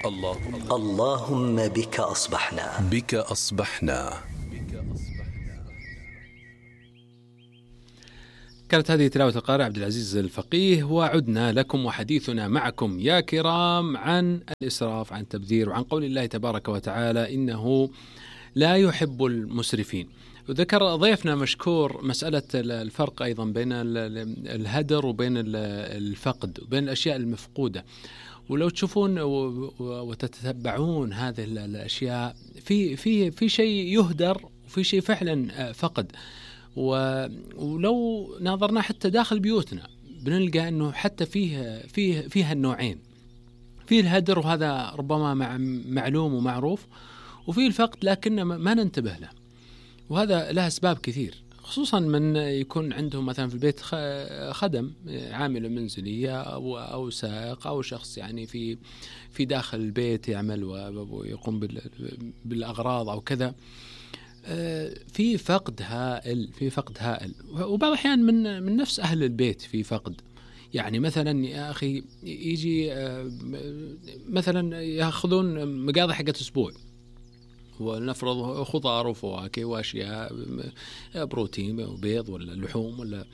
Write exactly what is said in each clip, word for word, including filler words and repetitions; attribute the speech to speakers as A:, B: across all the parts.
A: اللهم
B: اللهم بك أصبحنا
A: بك أصبحنا.
C: كانت هذه تلاوة القارئ عبد العزيز الفقيه، وعدنا لكم وحديثنا معكم يا كرام عن الإسراف، عن التبذير، وعن قول الله تبارك وتعالى إنه لا يحب المسرفين. وذكر ضيفنا مشكور مسألة الفرق أيضا بين الهدر وبين الفقد وبين الأشياء المفقودة. ولو تشوفون وتتبعون هذه الأشياء، في في في شيء يهدر وفي شيء فعلا فقد. ولو ناظرنا حتى داخل بيوتنا بنلقى أنه حتى فيه فيه فيها النوعين، فيه الهدر وهذا ربما مع معلوم ومعروف، وفيه الفقد لكن ما ننتبه له، وهذا له أسباب كثير، خصوصا من يكون عندهم مثلا في البيت خدم، عامل منزلية أو أو سائق أو شخص يعني في في داخل البيت يعمل ويقوم بالأغراض أو كذا. في فقد هائل في فقد هائل وبعض الأحيان من من نفس أهل البيت في فقد. يعني مثلا يا أخي يجي مثلا يأخذون مقاضي حقة أسبوع، ونفرض خضار وفواكه وأشياء بروتين وبيض ولا لحوم ولا،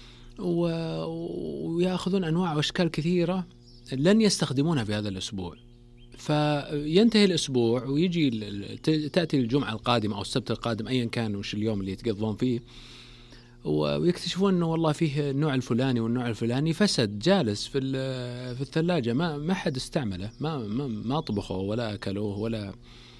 C: ويأخذون أنواع وأشكال كثيرة لن يستخدمونها في هذا الأسبوع. فينتهي الأسبوع ويجي تأتي الجمعة القادمة أو السبت القادم أيا كان وش اليوم اللي يتقضون فيه، ويكتشفون أنه والله فيه النوع الفلاني والنوع الفلاني فسد جالس في في الثلاجة، ما ما حد استعمله، ما ما ما طبخوه ولا أكلوه ولا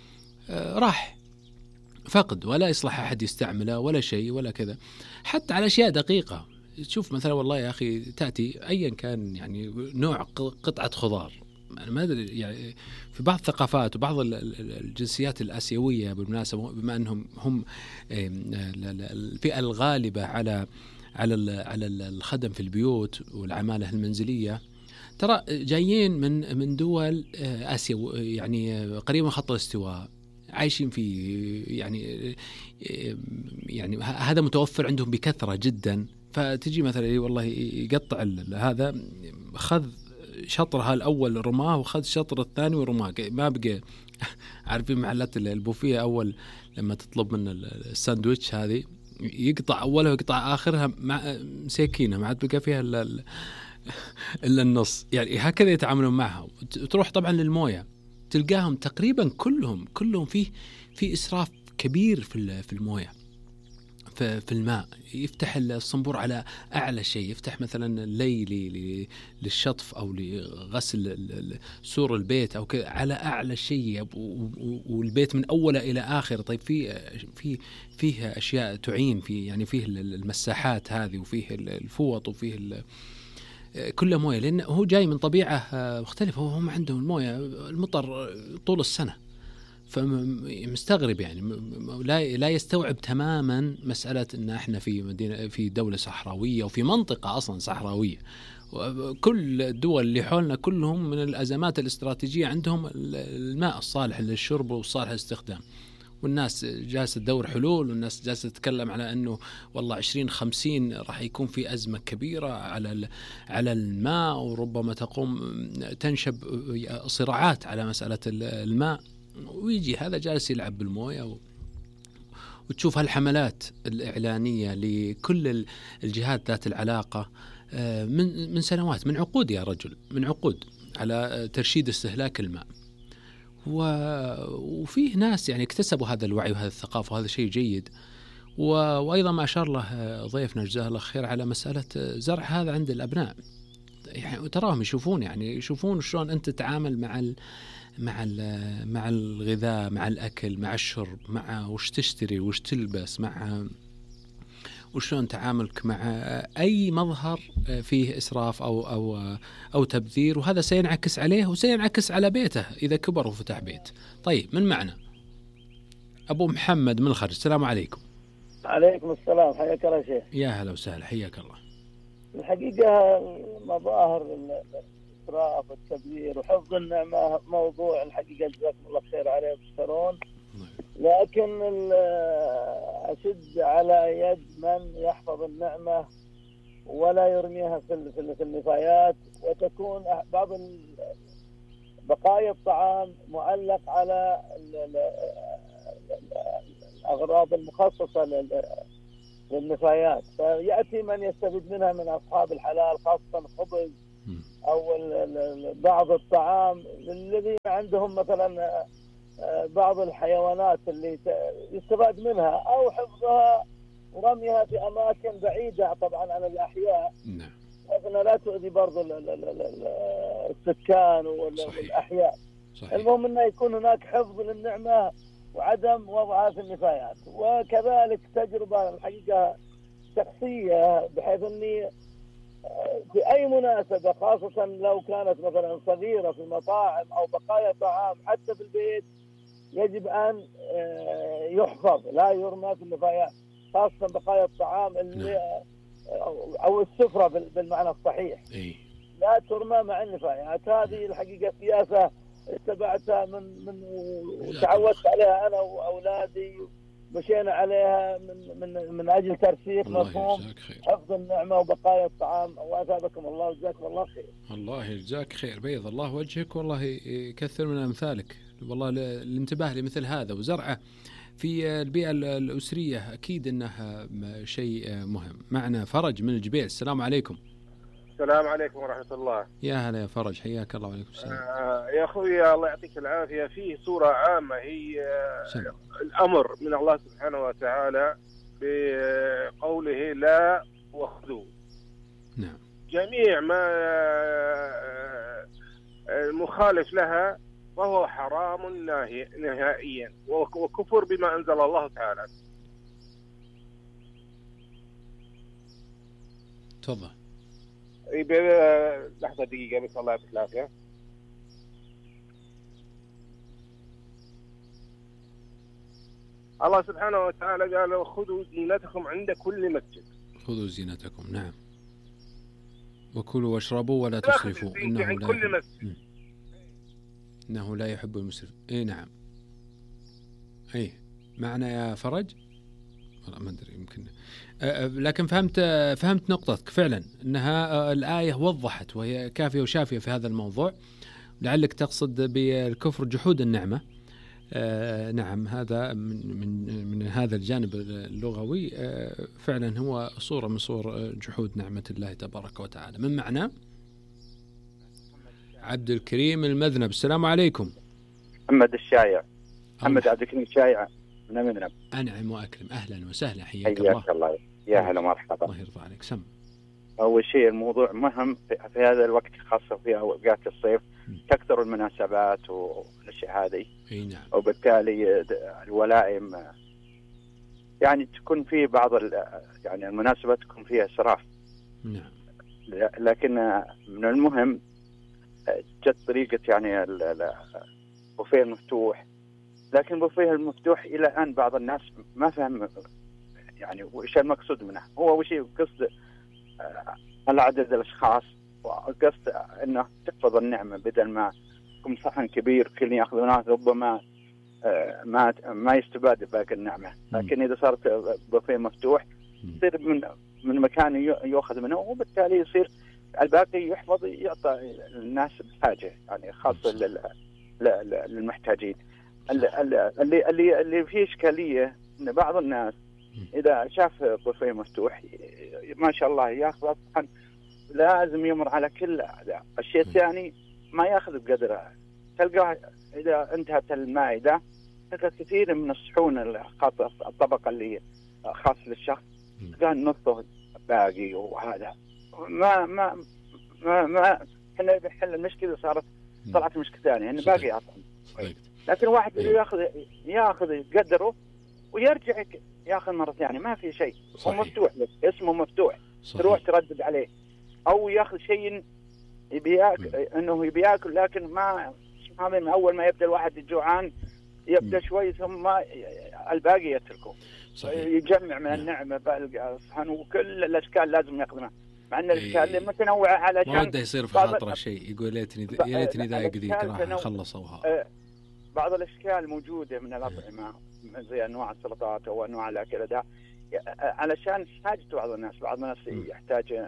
C: راح فقد، ولا يصلح أحد يستعمله ولا شيء ولا كذا. حتى على أشياء دقيقة تشوف مثلا والله يا أخي تأتي أيا كان يعني نوع قطعة خضار، ما أدري يعني في بعض الثقافات وبعض الجنسيات الآسيوية بالمناسبة، بما أنهم هم الفئة الغالبة على على على الخدم في البيوت والعمالة المنزلية، ترى جايين من من دول آسيا يعني قريبة من خط الاستواء، عايشين في يعني يعني هذا متوفر عندهم بكثرة جدا. فتجي مثلا والله يقطع هذا، خذ شطرها الأول رماه وخذ شطر الثاني ورماه، ما بقى عارفين محلات البوفيه أول لما تطلب من الساندويتش هذه يقطع أولها ويقطع آخرها مع سكينة، ما عاد بقى فيها إلا إلا النص. يعني هكذا يتعاملون معها. وتروح طبعا للموية تلقاهم تقريبا كلهم كلهم فيه في إسراف كبير في في الموية، في الماء. يفتح الصنبور على أعلى شيء، يفتح مثلا لي للشطف أو لغسل سور البيت أو كذا على أعلى شيء، والبيت من أوله إلى آخر. طيب في في فيه أشياء تعين في يعني فيه المساحات هذه وفيه الفوط وفيه كله موية، لأنه هو جاي من طبيعة مختلفة. هم عندهم الموية المطر طول السنة، فمستغرب يعني لا لا يستوعب تماما مسألة إن إحنا في مدينة في دولة صحراوية وفي منطقة أصلا صحراوية. كل الدول اللي حولنا كلهم من الأزمات الاستراتيجية عندهم الماء الصالح للشرب والصالح للاستخدام، والناس جالسة تدور حلول، والناس جالسة تتكلم على أنه والله عشرين خمسين راح يكون في أزمة كبيرة على على الماء، وربما تقوم تنشب صراعات على مسألة الماء. ويجي هذا جالس يلعب بالموية و... وتشوف هالحملات الإعلانية لكل الجهات ذات العلاقة من من سنوات، من عقود يا رجل، من عقود على ترشيد استهلاك الماء. و... وفيه ناس يعني اكتسبوا هذا الوعي وهذا الثقافة، وهذا شيء جيد. و... وأيضا ما أشار له ضيفنا جزاه الله خير على مسألة زرع هذا عند الأبناء. يعني تراهم يشوفون يعني يشوفون شلون أنت تتعامل مع ال... مع مع الغذاء، مع الأكل، مع الشرب، مع وش تشتري وش تلبس، مع وشلون تعاملك مع أي مظهر فيه إسراف أو أو أو تبذير. وهذا سينعكس عليه وسينعكس على بيته إذا كبر وفتح بيت. طيب من معنا أبو محمد من الخرج. السلام عليكم.
D: عليكم السلام، حياك الله شيخ.
C: يا هلا وسهلا، حياك الله.
D: الحقيقة مظاهر الإسراف والتبذير وحفظ النعمة موضوع الحقيقة جزاكم الله خير عليه وتشكرون، لكن أشد على يد من يحفظ النعمة ولا يرميها في في النفايات، وتكون بعض بقايا الطعام معلق على الأغراض المخصصة للنفايات، فيأتي من يستفيد منها من أصحاب الحلال، خاصة الخبز أو بعض الطعام الذين عندهم مثلا بعض الحيوانات اللي يستفاد منها، أو حفظها ورميها في أماكن بعيدة طبعا عن الأحياء، بحيث أنها لا تؤذي برضو السكان والأحياء. صحيح. المهم أنه يكون هناك حفظ للنعمة وعدم وضعها في النفايات. وكذلك تجربة الحقيقة شخصية، بحيث أني في أي مناسبة خاصة لو كانت مثلا صغيرة في مطاعم أو بقايا طعام حتى في البيت، يجب أن يحفظ لا يرمى في النفايات، خاصة بقايا الطعام اللي أو السفرة بالمعنى الصحيح. إيه؟ لا ترمى مع النفايات. هذه الحقيقة سياسة اتبعتها من من وتعودت عليها أنا وأولادي، مشينا عليها من من من أجل ترسيخ مفهوم حفظ النعمة وبقايا الطعام. وأثابكم الله وجزاكم الله خير.
C: الله يجزاك خير، بيض الله وجهك، والله يكثر من أمثالك. والله الانتباه لمثل هذا وزرعه في البيئة الأسرية أكيد أنها شيء مهم. معنا فرج من الجبيل. السلام عليكم.
A: السلام عليكم ورحمة الله.
C: يا هلا يا فرج، حياك الله. وعليكم السلام.
A: آه يا أخوي الله يعطيك العافية. فيه صورة عامة هي آه الأمر من الله سبحانه وتعالى بقوله لا وخذوا.
C: نعم.
A: جميع ما آه المخالف لها وهو حرام نهائيا وكفر بما أنزل الله تعالى.
C: تفضل.
A: لحظة دقيقة بس الله يعطيك العافية. الله سبحانه وتعالى قال خذوا زينتكم عند كل مسجد.
C: خذوا زينتكم، نعم. وكلوا واشربوا ولا تسرفوا إنه لا كل مسجد. إنه لا يحب المسرف. إيه نعم. إيه معنا يا فرج. والله ما أدري يمكن أه لكن فهمت فهمت نقطتك فعلا أنها الآية وضحت وهي كافية وشافية في هذا الموضوع. لعلك تقصد بالكفر جحود النعمة. أه نعم، هذا من من من هذا الجانب اللغوي أه فعلا هو صورة من صور جحود نعمة الله تبارك وتعالى. من معنى عبد الكريم المذنب. السلام عليكم.
E: محمد الشايع. محمد عبد الكريم الشايع من المذنب.
C: أنعم وأكرم، أهلا وسهلا، حياك
E: الله. حياك الله. يا هلا مرحبا.
C: الله يرضى عليك. سم.
E: أول شيء الموضوع مهم في هذا الوقت، خاصة في أوقات الصيف م. تكثر المناسبات والأشياء هذه.
C: أي نعم.
E: وبالتالي الولائم يعني تكون في بعض يعني المناسبات تكون فيها إسراف.
C: نعم.
E: لكن من المهم جت طريقة يعني البوفيه المفتوح، لكن البوفيه المفتوح إلى الآن بعض الناس ما فهم يعني وش المقصود منه. هو وش قصد على عدد الأشخاص، وقصد أنه تحفظ النعمة بدل ما يكون صحن كبير كل يأخذ ناس ربما ما ما يستفاد باقي النعمة. لكن إذا صارت بوفيه مفتوح يصير من من مكان يأخذ منه، وبالتالي يصير الباقي يحفظ يعطى الناس بحاجة يعني خاصة للمحتاجين. اللي اللي اللي فيه إشكالية إن بعض الناس إذا شاف بوفيه مفتوح ما شاء الله يأخذ الصحن، لازم يمر على كل هذا. الشيء الثاني ما يأخذ بقدره. تلقى إذا انتهت المائدة تلقى كثير من الصحون الخاصة الطبقة اللي خاص للشخص كان نصه باقي، وهذا ما ما ما ما احنا بنحل المشكلة. صارت طلعت مشكلة ثانية يعني باقي أطعم. لكن واحد اللي ياخذ ياخذ قدره ويرجع ياخذ مرة ثانية ما في شيء. هو مفتوح لك، اسمه مفتوح. صحيح. تروح تردد عليه أو ياخذ شيء يبي ياكل إنه يبي ياكل، لكن ما هذا من أول ما يبدأ الواحد الجوعان يبدأ شوي ثم الباقي يتركه. صحيح. يجمع من النعمة بقى الصحن وكل الأشكال لازم ياخذها، مع أن الأشكال متنوعة علشان
C: ما بده يصير في خاطره شيء يقول ليتني يا ليتني ذا يقضي راح خلصوها.
E: بعض الأشكال موجودة من الأطعمة زي أنواع السلطات أو أنواع الأكل ده علشان حاجة بعض الناس. بعض الناس يحتاج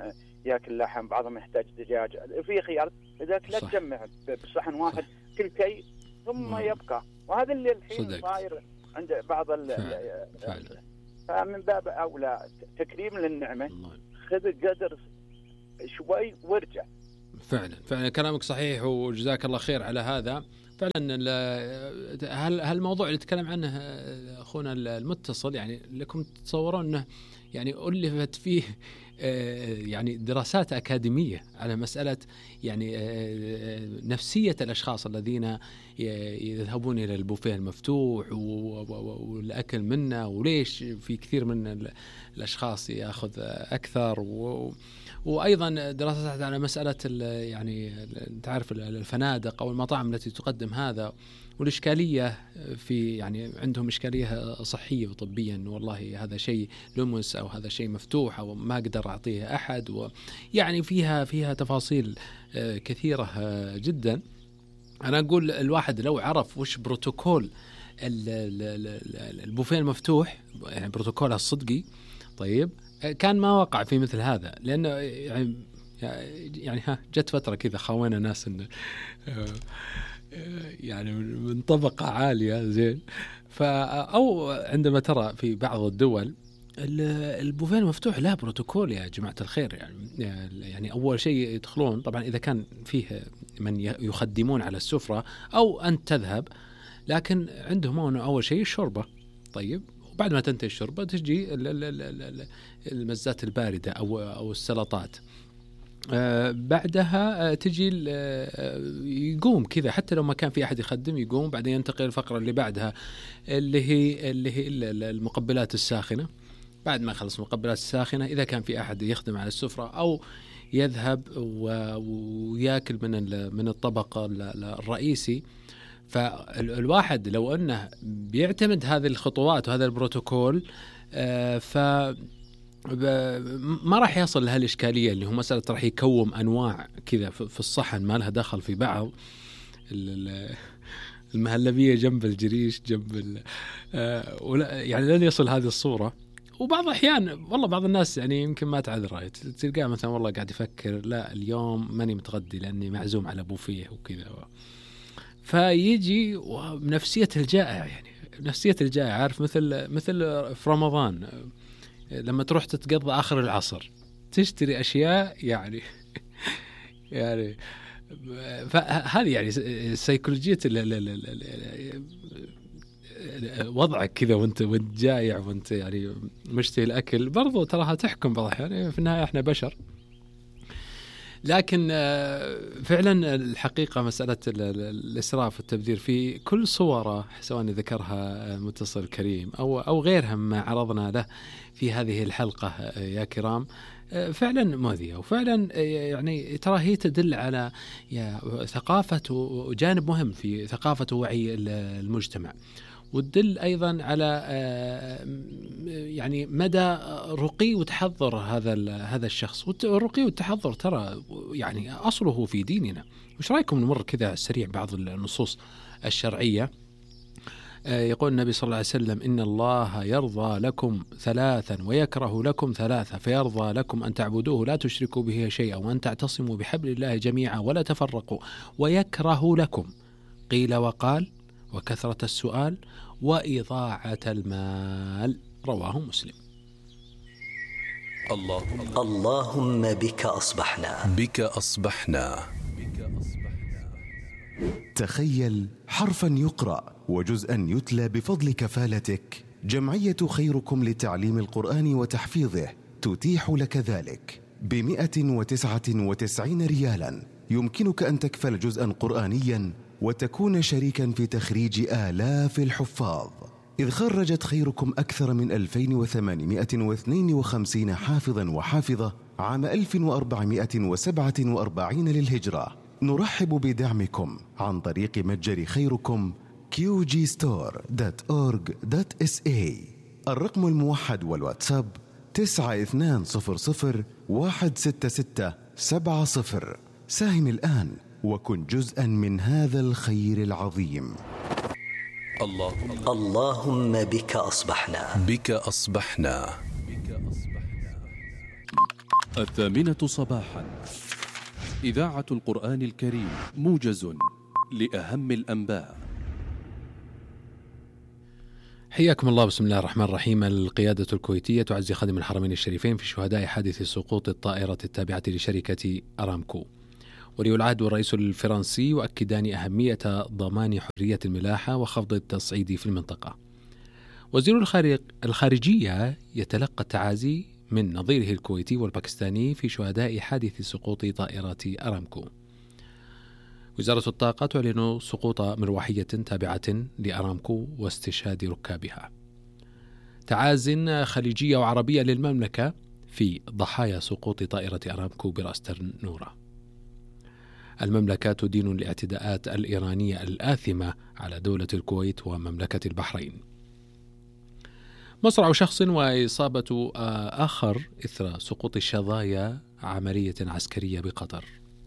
E: ياكل لحم، بعضهم يحتاج دجاج، في خيار، لذلك لا تجمع بصحن واحد كل شيء ثم مم. يبقى. وهذا اللي الحين صاير عند بعض ال فمن باب أولى تكريم للنعمة، خذ قدر شوي وارجع.
C: فعلا فعلا كلامك صحيح وجزاك الله خير على هذا. فعلا هل هالموضوع اللي تكلم عنه أخونا المتصل يعني لكم تتصورون أنه يعني ألفت فيه يعني دراسات أكاديمية على مسألة يعني نفسية الأشخاص الذين يذهبون إلى البوفيه المفتوح والأكل منه، وليش في كثير من الأشخاص يأخذ أكثر، وأيضا دراسات على مسألة يعني تعرف الفنادق أو المطاعم التي تقدم هذا، والإشكالية في يعني عندهم إشكالية صحية وطبيا، والله هذا شيء لمس أو هذا شيء مفتوح أو ما أقدر أعطيه أحد، ويعني فيها فيها تفاصيل كثيرة جدا. أنا أقول الواحد لو عرف وش بروتوكول البوفيه المفتوح يعني بروتوكولها الصدقي طيب كان ما وقع في مثل هذا، لأنه يعني يعني ها جت فترة كذا خاوينا ناس إنه يعني من طبقة عالية زين، أو عندما ترى في بعض الدول البوفيه المفتوح لا بروتوكول يا جماعة الخير. يعني يعني أول شيء يدخلون طبعا إذا كان فيه من يخدمون على السفرة أو أنت تذهب، لكن عندهم أول شيء الشوربة طيب، وبعد ما تنتهي الشوربة تجي المزات الباردة أو أو السلطات. آه بعدها آه تجي آه يقوم كذا، حتى لو ما كان في أحد يخدم يقوم، بعدين ينتقل الفقرة اللي بعدها اللي هي اللي هي المقبلات الساخنة. بعد ما يخلص المقبلات الساخنة إذا كان في أحد يخدم على السفرة أو يذهب ويأكل من من الطبق الرئيسي. فالواحد لو أنه بيعتمد هذه الخطوات وهذا البروتوكول آه ف ما راح يصل لها الإشكالية اللي هو مسألة راح يكوم أنواع كذا في الصحن ما لها دخل في بعض، المهلبية جنب الجريش جنب يعني لن يصل هذه الصورة. وبعض الأحيان والله بعض الناس يعني يمكن ما تعذر، تلقاه مثلا والله قاعد يفكر لا اليوم ماني متغدي لأني معزوم على بوفيه وكذا، فيجي نفسية الجائع يعني نفسية الجائع عارف مثل مثل في رمضان لما تروح تتقضى آخر العصر تشتري أشياء يعني يعني فهذه يعني سيكولوجية وضعك كذا وانت وانت جائع وانت يعني مشتهي الأكل برضو تراها تحكم بعض الأحيان. في النهاية احنا بشر، لكن فعلا الحقيقة مسألة الإسراف والتبذير في كل صوره سواء ذكرها متصل كريم أو أو غيرها ما عرضنا له في هذه الحلقة يا كرام فعلا مؤذية، وفعلا يعني ترى هي تدل على ثقافة وجانب مهم في ثقافة ووعي المجتمع، وتدل أيضا على يعني مدى رقي وتحضر هذا هذا الشخص. والرقي والتحضر ترى يعني أصله في ديننا. وش رأيكم نمر كذا سريع بعض النصوص الشرعية؟ يقول النبي صلى الله عليه وسلم إن الله يرضى لكم ثلاثا ويكره لكم ثلاثة، فيرضى لكم أن تعبدوه لا تشركوا به شيئا وأن تعتصموا بحبل الله جميعا ولا تفرقوا، ويكره لكم قيل وقال وكثرة السؤال وإضاعة المال. رواه مسلم.
B: اللهم, اللهم بك أصبحنا
F: بك أصبحنا
G: تخيل حرفا يقرأ وجزءا يتلى بفضل كفالتك. جمعية خيركم لتعليم القرآن وتحفيظه تتيح لك ذلك بمئة وتسعة وتسعين ريالا. يمكنك أن تكفل جزءا قرآنيا وتكون شريكا في تخريج آلاف الحفاظ، إذ خرجت خيركم أكثر من ألفين وثمانمائة واثنين وخمسين حافظا وحافظة عام ألف وأربعمائة وسبعة وأربعين للهجرة. نرحب بدعمكم عن طريق متجر خيركم كيو جي ستور دوت أورج دوت إس إيه. الرقم الموحد والواتساب تسعة اثنان صفر صفر واحد ستة ستة سبعة صفر. ساهم الآن وكن جزءا من هذا الخير العظيم.
B: اللهم, اللهم بك أصبحنا
F: بك أصبحنا الثامنة صباحا، إذاعة القرآن الكريم، موجز لأهم الأنباء.
C: حياكم الله. بسم الله الرحمن الرحيم. القيادة الكويتية تعزي خادم الحرمين الشريفين في شهداء حادث سقوط الطائرة التابعة لشركة أرامكو. ولي العهد والرئيس الفرنسي يؤكدان أهمية ضمان حرية الملاحة وخفض التصعيد في المنطقة. وزير الخارجية يتلقى التعازي من نظيره الكويتي والباكستاني في شهداء حادث سقوط طائرة أرامكو. وزارة الطاقة تعلن سقوط مروحية تابعة لأرامكو واستشهاد ركابها. تعاز خليجية وعربية للمملكة في ضحايا سقوط طائرة أرامكو برأس تنورة. المملكة تدين الاعتداءات الإيرانية الآثمة على دولة الكويت ومملكة البحرين. مصرع شخص وإصابة آخر إثر سقوط الشظايا عملية عسكرية بقطر.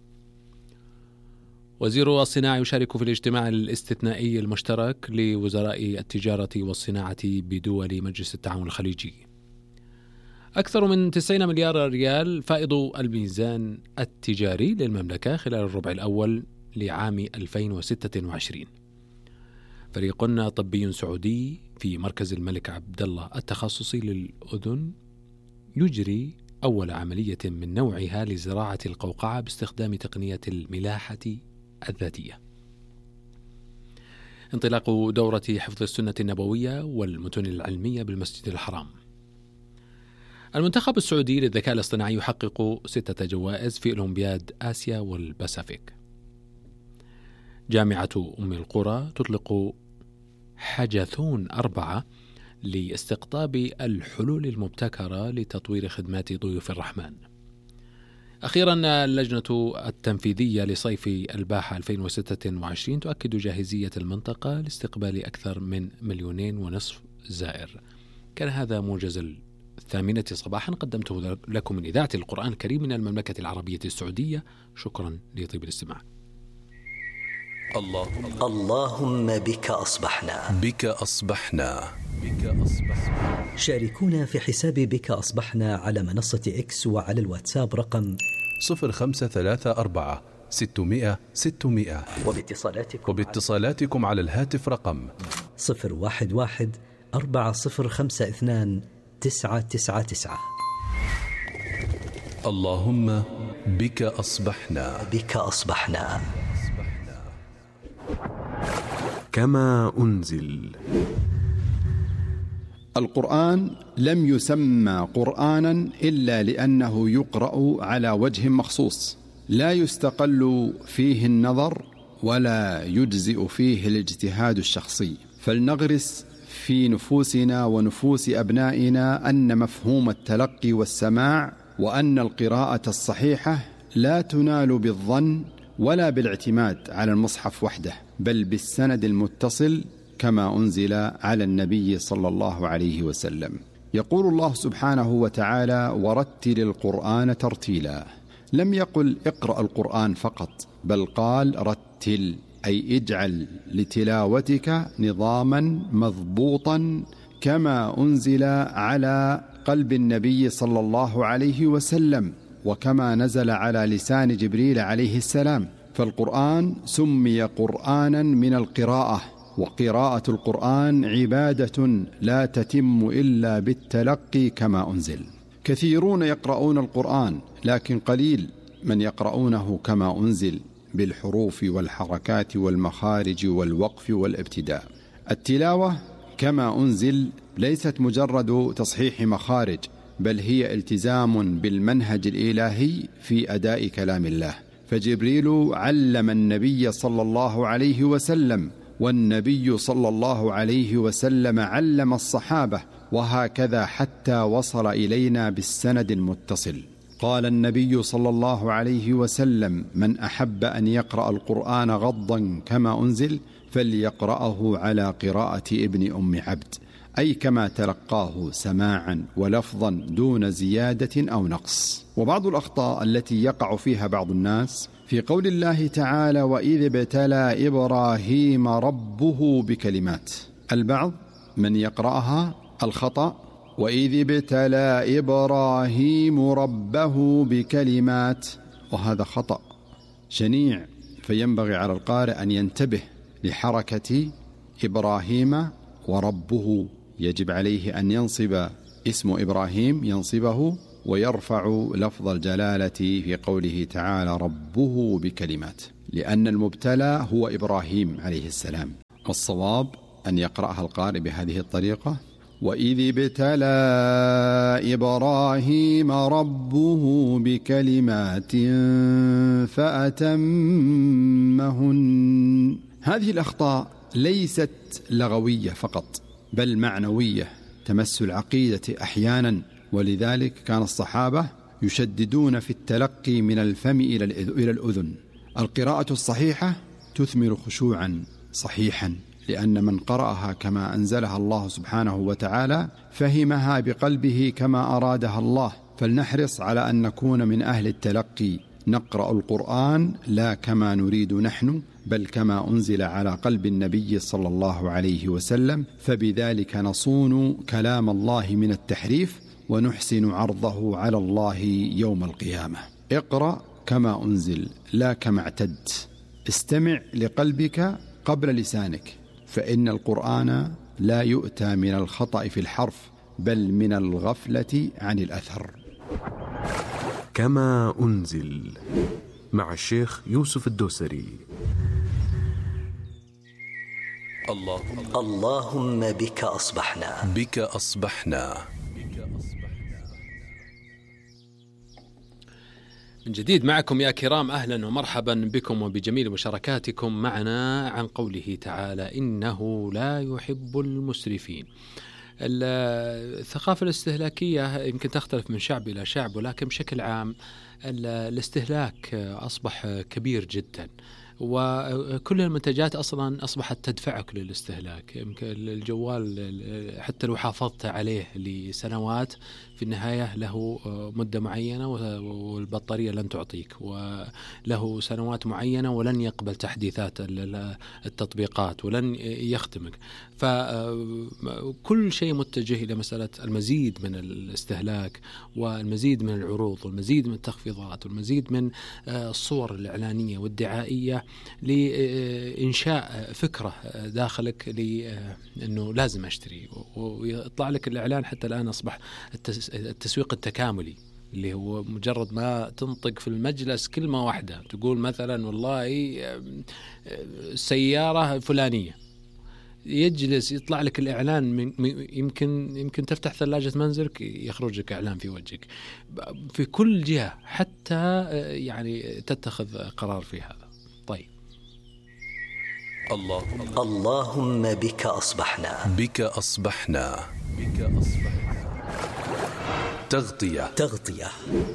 C: وزير الصناعة يشارك في الاجتماع الاستثنائي المشترك لوزراء التجارة والصناعة بدول مجلس التعاون الخليجي. أكثر من تسعين مليار ريال فائض الميزان التجاري للمملكة خلال الربع الأول لعام ألفين وستة وعشرين. فريق طبي سعودي في مركز الملك عبد الله التخصصي للأذن يجري أول عملية من نوعها لزراعة القوقعة باستخدام تقنية الملاحة الذاتية. انطلاق دورة حفظ السنة النبوية والمتون العلمية بالمسجد الحرام. المنتخب السعودي للذكاء الاصطناعي يحقق ستة جوائز في أولمبياد آسيا والباسيفيك. جامعة أم القرى تطلق حجثون أربعة لاستقطاب الحلول المبتكرة لتطوير خدمات ضيوف الرحمن. أخيرا، اللجنة التنفيذية لصيف الباحة ألفين وستة وعشرين تؤكد جاهزية المنطقة لاستقبال أكثر من مليونين ونصف زائر. كان هذا موجز الثامنة صباحا قدمته لكم من إذاعة القرآن الكريم من المملكة العربية السعودية. شكرا لطيب الاستماع.
B: اللهم, اللهم بك أصبحنا
F: بك أصبحنا بك أصبحنا.
B: شاركونا في حساب بك أصبحنا على منصة إكس وعلى الواتساب رقم
F: صفر خمسة ثلاثة أربعة ستمائة ستمائة
B: وباتصالاتكم,
F: وباتصالاتكم على الهاتف رقم
B: صفر واحد واحد أربعة صفر خمسة اثنان تسعة تسعة تسعة.
F: اللهم بك أصبحنا
B: بك أصبحنا
H: كما أنزل.
I: القرآن لم يسمى قرآنا إلا لأنه يقرأ على وجه مخصوص، لا يستقل فيه النظر ولا يجزئ فيه الاجتهاد الشخصي. فلنغرس في نفوسنا ونفوس أبنائنا أن مفهوم التلقي والسماع وأن القراءة الصحيحة لا تنال بالظن ولا بالاعتماد على المصحف وحده، بل بالسند المتصل كما أنزل على النبي صلى الله عليه وسلم. يقول الله سبحانه وتعالى: ورتل القرآن ترتيلا. لم يقل اقرأ القرآن فقط، بل قال رتل، أي اجعل لتلاوتك نظاما مضبوطا كما أنزل على قلب النبي صلى الله عليه وسلم وكما نزل على لسان جبريل عليه السلام. فالقرآن سمي قرآنا من القراءة، وقراءة القرآن عبادة لا تتم إلا بالتلقي كما أنزل. كثيرون يقرؤون القرآن، لكن قليل من يقرؤونه كما أنزل بالحروف والحركات والمخارج والوقف والابتداء. التلاوة كما أنزل ليست مجرد تصحيح مخارج، بل هي التزام بالمنهج الإلهي في أداء كلام الله. فجبريل علم النبي صلى الله عليه وسلم، والنبي صلى الله عليه وسلم علم الصحابة، وهكذا حتى وصل إلينا بالسند المتصل. قال النبي صلى الله عليه وسلم: من أحب أن يقرأ القرآن غضا كما أنزل فليقرأه على قراءة ابن أم عبد، أي كما تلقاه سماعا ولفظا دون زيادة أو نقص. وبعض الأخطاء التي يقع فيها بعض الناس في قول الله تعالى: وإذ ابتلى إبراهيم ربه بكلمات. البعض من يقرأها الخطأ وإذ ابتلى إبراهيم ربه بكلمات، وهذا خطأ شنيع، فينبغي على القارئ أن ينتبه لحركة إبراهيم وربه. يجب عليه أن ينصب اسم إبراهيم، ينصبه ويرفع لفظ الجلالة في قوله تعالى ربه بكلمات، لأن المبتلى هو إبراهيم عليه السلام. والصواب أن يقرأها القارئ بهذه الطريقة: وإذ ابتلى إبراهيم ربه بكلمات فأتمهن. هذه الأخطاء ليست لغوية فقط، بل معنوية تمس العقيدة أحيانا، ولذلك كان الصحابة يشددون في التلقي من الفم إلى الأذن. القراءة الصحيحة تثمر خشوعا صحيحا، لأن من قرأها كما أنزلها الله سبحانه وتعالى فهمها بقلبه كما أرادها الله. فلنحرص على أن نكون من أهل التلقي، نقرأ القرآن لا كما نريد نحن، بل كما أنزل على قلب النبي صلى الله عليه وسلم، فبذلك نصون كلام الله من التحريف ونحسن عرضه على الله يوم القيامة. اقرأ كما أنزل لا كما اعتد، استمع لقلبك قبل لسانك، فإن القرآن لا يؤتى من الخطأ في الحرف، بل من الغفلة عن الأثر.
H: كما أنزل مع الشيخ يوسف الدوسري.
B: اللهم, اللهم بك أصبحنا
F: بك أصبحنا
C: من جديد معكم يا كرام، أهلا ومرحبا بكم وبجميل مشاركاتكم معنا عن قوله تعالى إنه لا يحب المسرفين. الثقافة الاستهلاكية يمكن تختلف من شعب إلى شعب، ولكن بشكل عام الاستهلاك أصبح كبير جدا، وكل المنتجات أصلا أصبحت تدفعك للاستهلاك. يمكن الجوال حتى لو حافظت عليه لسنوات في النهاية له مدة معينة والبطارية لن تعطيك، وله سنوات معينة ولن يقبل تحديثات التطبيقات ولن يخدمك. فكل شيء متجه إلى مسألة المزيد من الاستهلاك والمزيد من العروض والمزيد من التخفيضات والمزيد من الصور الإعلانية والدعائية لإنشاء فكرة داخلك لأنه لازم أشتري، ويطلع لك الإعلان. حتى الآن أصبح التسويق التكاملي اللي هو مجرد ما تنطق في المجلس كلمة واحدة، تقول مثلا والله سيارة فلانية، يجلس يطلع لك الإعلان من يمكن يمكن تفتح ثلاجة منزلك يخرج لك إعلان في وجهك في كل جهة، حتى يعني تتخذ قرار في هذا. طيب
B: اللهم, اللهم بك أصبحنا
F: بك أصبحنا بك أصبحنا تغطية
B: تغطية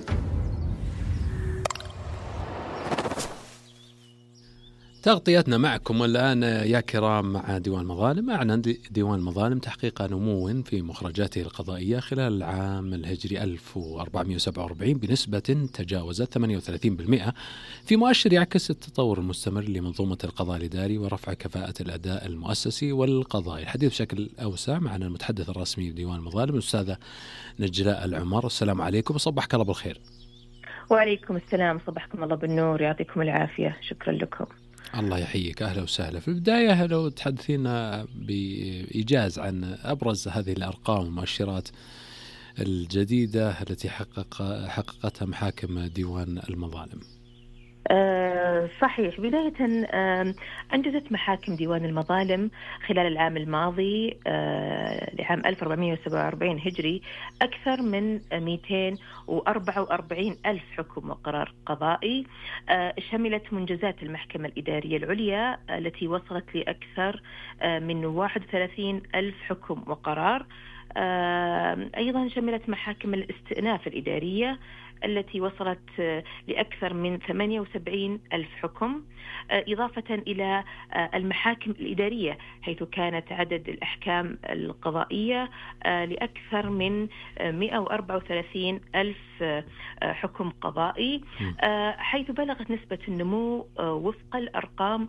C: تغطيتنا معكم الآن يا كرام مع ديوان مظالم. أعلن ديوان مظالم تحقيق نمو في مخرجاته القضائية خلال العام الهجري ألف وأربعمائة وسبعة وأربعين بنسبة تجاوزت ثمانية وثلاثين بالمئة، في مؤشر يعكس التطور المستمر لمنظومة القضاء الإداري ورفع كفاءة الأداء المؤسسي والقضائي. الحديث بشكل أوسع معنا المتحدث الرسمي بديوان مظالم الأستاذة نجلاء العمر. السلام عليكم وصبحك الله بالخير.
J: وعليكم السلام، صبحكم الله بالنور، يعطيكم العافية، شكرا لكم.
C: الله يحييك، أهلا وسهلا. في البداية لو تحدثينا بإيجاز عن أبرز هذه الأرقام والمؤشرات الجديدة التي حقق حققتها محاكم ديوان المظالم.
J: أه صحيح. بداية أه أنجزت محاكم ديوان المظالم خلال العام الماضي أه لعام ألف وأربعمائة وسبعة وأربعين هجري أكثر من مئتين وأربعة وأربعين ألف حكم وقرار قضائي. أه شملت منجزات المحكمة الإدارية العليا التي وصلت لأكثر أه من واحد وثلاثين ألف حكم وقرار. أه أيضا شملت محاكم الاستئناف الإدارية التي وصلت لأكثر من ثمانية وسبعين ألف حكم، إضافة إلى المحاكم الإدارية حيث كانت عدد الأحكام القضائية لأكثر من مئة وأربعة وثلاثين ألف حكم قضائي، حيث بلغت نسبة النمو وفق الأرقام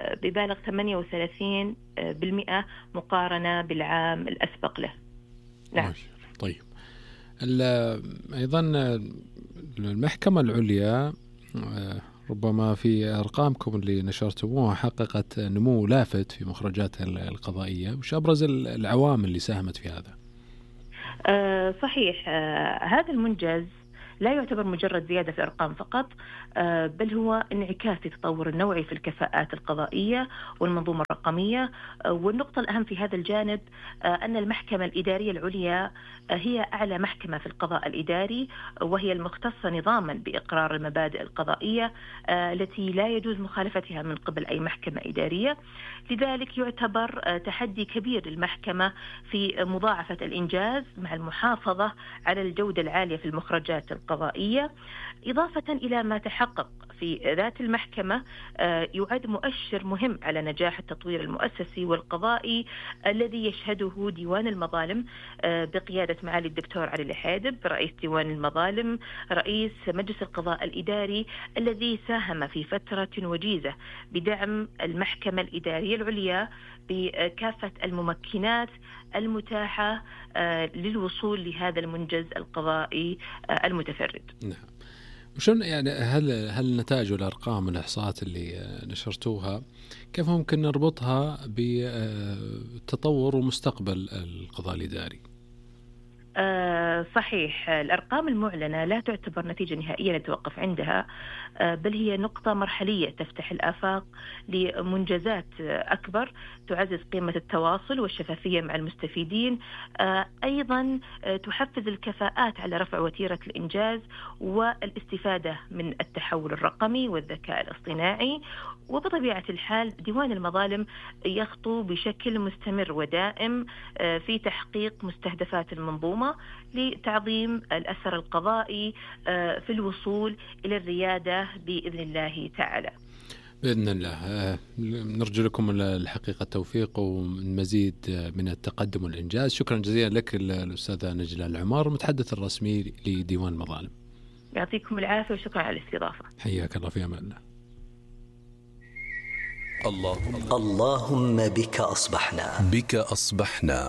J: ببالغ ثمانية وثلاثين بالمئة مقارنة بالعام الأسبق له. نعم.
C: طيب أيضا المحكمة العليا ربما في أرقامكم اللي نشرتموها حققت نمو لافت في مخرجات القضائية، وش أبرز العوامل اللي ساهمت في هذا؟
J: أه صحيح. أه هذا المنجز لا يعتبر مجرد زيادة في الأرقام فقط، بل هو انعكاس للتطور النوعي في الكفاءات القضائية والمنظومة الرقمية. والنقطة الأهم في هذا الجانب أن المحكمة الإدارية العليا هي أعلى محكمة في القضاء الإداري، وهي المختصة نظاما بإقرار المبادئ القضائية التي لا يجوز مخالفتها من قبل أي محكمة إدارية. لذلك يعتبر تحدي كبير للمحكمة في مضاعفة الإنجاز مع المحافظة على الجودة العالية في المخرجات القضائية، إضافة إلى ما تحقق في ذات المحكمة يعد مؤشر مهم على نجاح التطوير المؤسسي والقضائي الذي يشهده ديوان المظالم بقيادة معالي الدكتور علي الحيدب رئيس ديوان المظالم رئيس مجلس القضاء الإداري، الذي ساهم في فترة وجيزة بدعم المحكمة الإدارية العليا بكافة الممكنات المتاحة للوصول لهذا المنجز القضائي المتفرد.
C: نعم. وشون يعني هل هل النتائج والأرقام والإحصاءات اللي نشرتوها كيف ممكن نربطها بتطور ومستقبل القضاء الإداري؟
J: أه صحيح. الأرقام المعلنة لا تعتبر نتيجة نهائية نتوقف عندها، أه بل هي نقطة مرحلية تفتح الآفاق لمنجزات أكبر تعزز قيمة التواصل والشفافية مع المستفيدين، أه أيضا أه تحفز الكفاءات على رفع وتيرة الإنجاز والاستفادة من التحول الرقمي والذكاء الاصطناعي. وبطبيعة الحال ديوان المظالم يخطو بشكل مستمر ودائم أه في تحقيق مستهدفات المنظومة لتعظيم الأثر القضائي في الوصول إلى الريادة بإذن الله تعالى.
C: بإذن الله. نرجو لكم الحقيقة التوفيق ومزيد من التقدم والإنجاز. شكرا جزيلا لك الأستاذة نجلة العمار، المتحدث الرسمي لديوان المظالم.
J: يعطيكم العافية وشكرا على الاستضافة.
C: حياك الله، في أمان الله.
B: اللهم اللهم بك أصبحنا
F: بك أصبحنا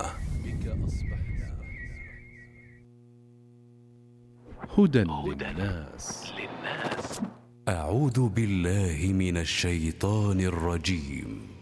H: هدى للناس.
F: أعوذ بالله من الشيطان الرجيم.